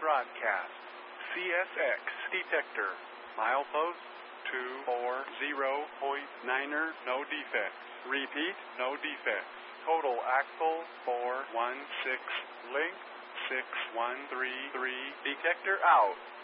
broadcast. CSX detector. Milepost 240.9er, no defects. Repeat, no defects. Total axle 416. Link 6133. Detector out.